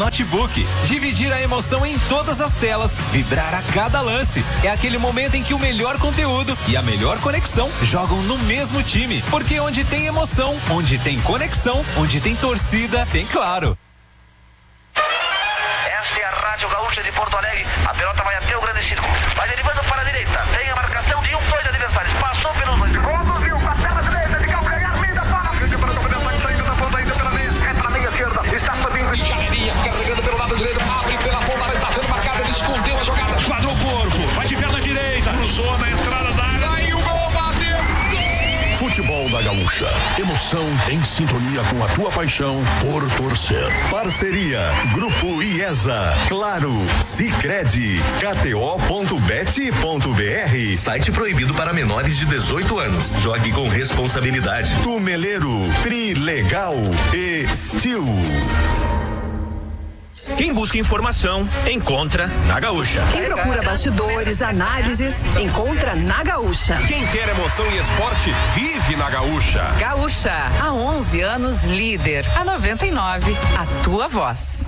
notebook. Dividir a emoção em todas as telas, vibrar a cada lance. É aquele momento em que o melhor conteúdo e a melhor conexão jogam no mesmo time. Porque onde tem emoção, onde tem conexão, onde tem torcida, tem Claro. Esta é a Rádio Gaúcha de Porto Alegre. A pelota vai até o grande círculo. Vai derivando para a direita. Tem a marcação de dois adversários. Passou pelos dois. Conduziu com a perna direita de calcanhar. Linda para a frente para o Domingos. Saindo da ponta ainda pela meia. Entra na meia esquerda. Está subindo. Galeria carregando pelo lado direito. Abre pela ponta. Ela está sendo marcada. Ele escondeu a jogada. Quadrou o corpo. Vai de perna direita. Cruzou na entrada da área. Saiu o gol. Bateu. Futebol da Gaúcha. Emoção em sintonia com a tua paixão por torcer. Parceria Grupo IESA, Claro, Sicredi, KTO.bet.br. Site proibido para menores de 18 anos. Jogue com responsabilidade. Tumeleiro, Trilegal e Steel. Quem busca informação, encontra na Gaúcha. Quem procura bastidores, análises, encontra na Gaúcha. Quem quer emoção e esporte, vive na Gaúcha. Gaúcha, há 11 anos líder. Há 99, a tua voz.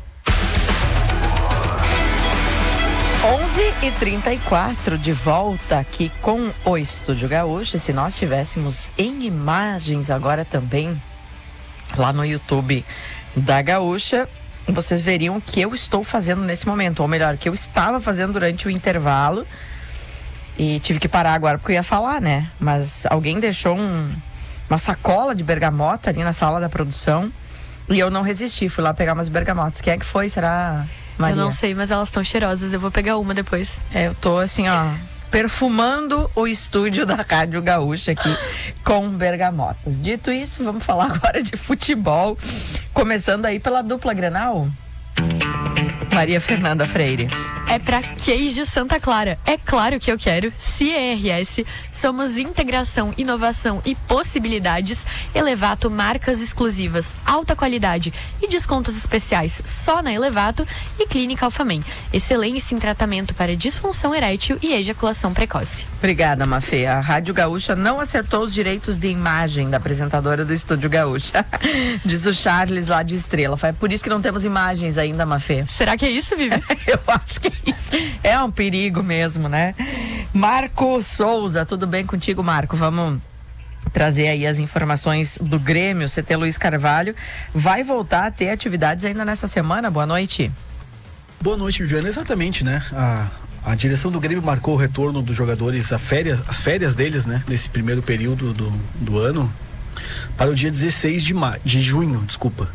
11h34, de volta aqui com o Estúdio Gaúcha. Se nós tivéssemos em imagens agora também, lá no YouTube da Gaúcha, vocês veriam o que eu estou fazendo nesse momento, ou melhor, o que eu estava fazendo durante o intervalo. E tive que parar agora porque eu ia falar, né? Mas alguém deixou uma sacola de bergamota ali na sala da produção e eu não resisti, fui lá pegar umas bergamotas. Quem é que foi? Será, Maria? Eu não sei, mas elas estão cheirosas, eu vou pegar uma depois. Eu tô assim, ó, perfumando o estúdio da Rádio Gaúcha aqui com bergamotas. Dito isso, vamos falar agora de futebol, começando aí pela dupla Grenal. Maria Fernanda Freire. É pra Queijo Santa Clara. É claro que eu quero. CRS, somos integração, inovação e possibilidades. Elevato, marcas exclusivas, alta qualidade e descontos especiais só na Elevato. E Clínica Alfamém, excelência em tratamento para disfunção erétil e ejaculação precoce. Obrigada, Mafê. A Rádio Gaúcha não acertou os direitos de imagem da apresentadora do Estúdio Gaúcha. Diz o Charles lá de Estrela. Foi por isso que não temos imagens ainda, Mafê. Será que é isso, Vivi? Eu acho que é isso. É um perigo mesmo, né? Marco Souza, tudo bem contigo, Marco? Vamos trazer aí as informações do Grêmio. O CT Luiz Carvalho vai voltar a ter atividades ainda nessa semana. Boa noite. Boa noite, Viviana. Exatamente, né? A direção do Grêmio marcou o retorno dos jogadores, as férias deles, né? Nesse primeiro período do ano, para o dia 16 de junho,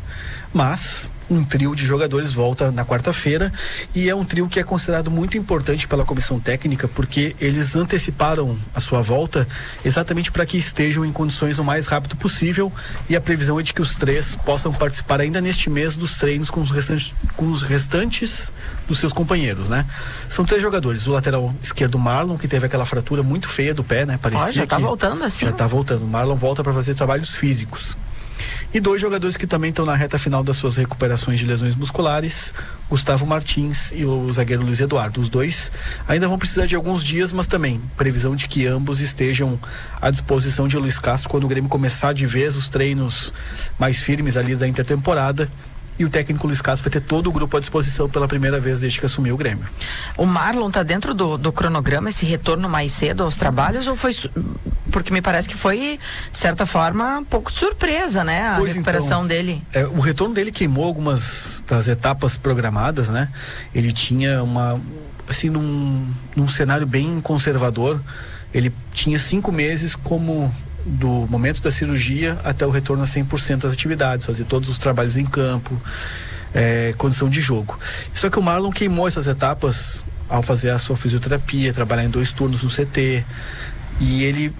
Mas um trio de jogadores volta na quarta-feira e é um trio que é considerado muito importante pela comissão técnica porque eles anteciparam a sua volta exatamente para que estejam em condições o mais rápido possível, e a previsão é de que os três possam participar ainda neste mês dos treinos com os restantes dos seus companheiros, né? São três jogadores: o lateral esquerdo Marlon, que teve aquela fratura muito feia do pé, né? Parecia já tá voltando assim? Já tá voltando. O Marlon volta para fazer trabalhos físicos. E dois jogadores que também estão na reta final das suas recuperações de lesões musculares, Gustavo Martins e o zagueiro Luiz Eduardo. Os dois ainda vão precisar de alguns dias, mas também previsão de que ambos estejam à disposição de Luiz Castro quando o Grêmio começar de vez os treinos mais firmes ali da intertemporada. E o técnico Luiz Castro vai ter todo o grupo à disposição pela primeira vez desde que assumiu o Grêmio. O Marlon tá dentro do cronograma, esse retorno mais cedo aos trabalhos, ou foi... Porque me parece que foi, de certa forma, um pouco de surpresa, né? A recuperação dele. O retorno dele queimou algumas das etapas programadas, né? Ele tinha assim, num cenário bem conservador, ele tinha 5 meses como... do momento da cirurgia até o retorno a 100% das atividades, fazer todos os trabalhos em campo, condição de jogo. Só que o Marlon queimou essas etapas ao fazer a sua fisioterapia, trabalhar em 2 turnos no CT, e ele,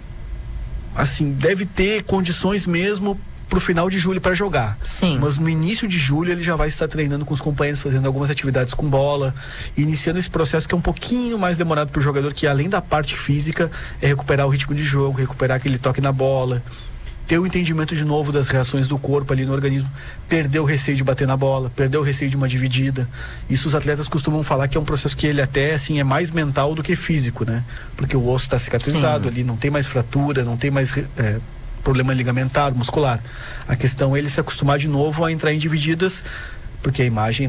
assim, deve ter condições mesmo pro final de julho para jogar. Sim. Mas no início de julho ele já vai estar treinando com os companheiros, fazendo algumas atividades com bola, iniciando esse processo que é um pouquinho mais demorado pro jogador, que além da parte física é recuperar o ritmo de jogo, recuperar aquele toque na bola, ter o entendimento de novo das reações do corpo ali no organismo, perder o receio de bater na bola, perder o receio de uma dividida. Isso os atletas costumam falar que é um processo que ele até, assim, é mais mental do que físico, né? Porque o osso está cicatrizado. Sim. Ali, não tem mais fratura, não tem mais problema ligamentar, muscular. A questão é ele se acostumar de novo a entrar em divididas, porque a imagem